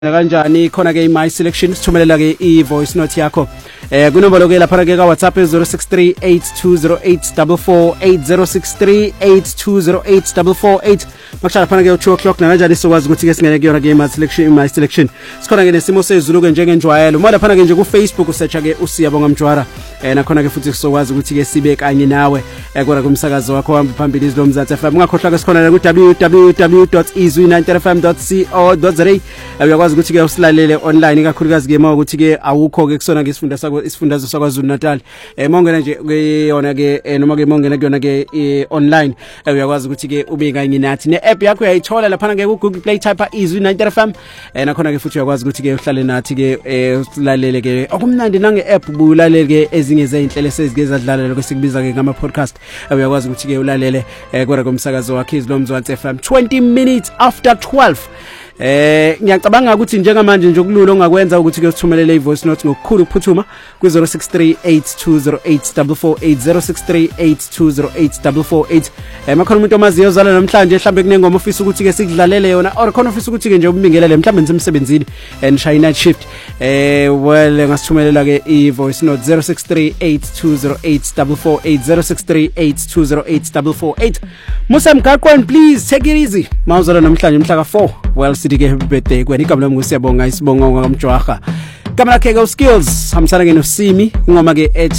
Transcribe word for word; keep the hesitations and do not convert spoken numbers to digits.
kanjani khona ke my selection sithumelela ke i voice note yakho eh kunombolo ke lapha ke ka WhatsApp zero six three eight two zero eight four four eight zero six three eight two zero eight four four eight makushala phana ke two o'clock na kanjani sokwazi ukuthi ke singene kuyona ke my selection my selection sikhona ke nesimo sezulu ke njengenjwayelo uma lapha ke nje ku Facebook usearch ke uSiyabonga Mjwara eh nakhona ke futhi sokwazi ukuthi ke sibe kanye nawe ekora kumsakazo wakho hamba phambili izilo Mzansi F M ungakhohlwa ke sikhona ku w w w dot izwi nine f m dot co dot za uyakwazi ukuthi ke usilalele online kakhulukazi ke uma ukuthi ke awukho ke kusona ke isifunda sakho isifundazo sakwaZulu Natal eh mongena nje ke yona ke noma ke mongena kuyona ke online uyakwazi ukuthi ke ube kanye nathi ne app yakho uyayithola lapha ke ku Google Play type izwi nine f m eh nakhona ke futhi uyakwazi ukuthi ke uhlale nathi ke usilalele ke okumnandi nange app bulalele ke ezinye zezinhlelo sezike zadlala lokho sikubiza ke ngama podcast uyakwazi ukuthi ke ulalele kodwa komsakazo wakhe izilo Mzansi F M twenty minutes after twelve. Eh ngiyacabanga ukuthi njengamanje nje okulula ongakwenza ukuthi ke usithumelele ivoice note ngokukhulu ukuphuthuma ku zero six three eight two zero eight four four eight zero six three eight two zero eight four four eight. Eh makhona umuntu omaziyo uzala namhlanje mhlambe kunengoma ofisa ukuthi ke sikudlalele yona or khona ofisa ukuthi ke nje ubingelele mhlambe nisemsebenzini and shy night shift eh well ngasithumelela ke ivoice note zero six three eight two zero eight four four eight zero six three eight two zero eight four four eight. Musa Mgaqweni please take it easy mawuzala namhlanje mhla ka four well ke happy birthday kwena igama lami ngusiyabonga isibonga ngomjwaha igama lakhe ke uskills hamsana ke noSimi ngoma ke ethi